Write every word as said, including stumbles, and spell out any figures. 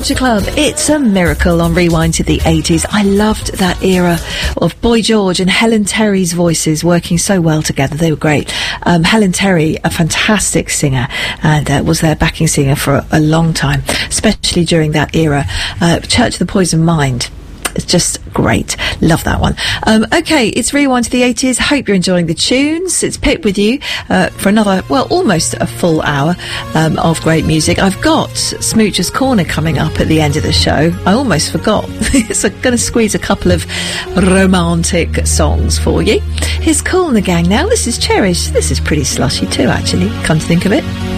Culture Club. It's a miracle on Rewind to the eighties. I loved that era of Boy George and Helen Terry's voices working so well together. They were great. Um, Helen Terry, a fantastic singer, and uh, was their backing singer for a, a long time, especially during that era. Uh, Church of the Poison Mind. It's just great. Love that one. Um, okay, it's Rewind to the eighties. Hope you're enjoying the tunes. It's Pip with you uh, for another, well, almost a full hour um, of great music. I've got Smoocher's Corner coming up at the end of the show. I almost forgot. So I'm going to squeeze a couple of romantic songs for you. Here's Kool and the Gang now. This is Cherish. This is pretty slushy too, actually, come to think of it.